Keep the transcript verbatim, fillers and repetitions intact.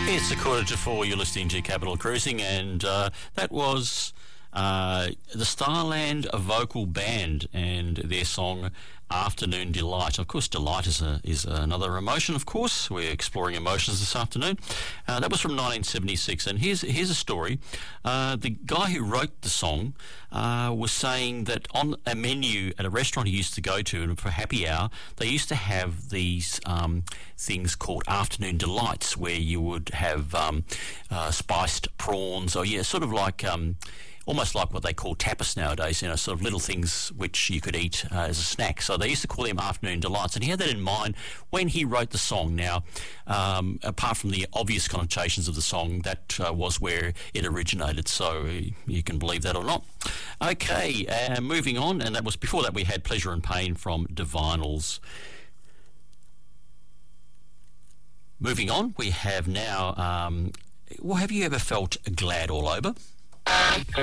It's a quarter to four. You're listening to Capital Cruising, and uh, that was uh, the Starland Vocal Band and their song Afternoon Delight. Of course, delight is a, is another emotion, of course. We're exploring emotions this afternoon. Uh, that was from nineteen seventy-six, and here's here's a story. Uh, the guy who wrote the song uh, was saying that on a menu at a restaurant he used to go to, and for happy hour, they used to have these um, things called afternoon delights, where you would have um, uh, spiced prawns, or yeah, sort of like... Um, almost like what they call tapas nowadays, you know, sort of little things which you could eat uh, as a snack. So they used to call them afternoon delights, and he had that in mind when he wrote the song. Now, um, apart from the obvious connotations of the song, that uh, was where it originated, so you can believe that or not. Okay, uh, moving on, and that was before that we had Pleasure and Pain from Divinals. Moving on, we have now, um, well, have you ever felt glad all over?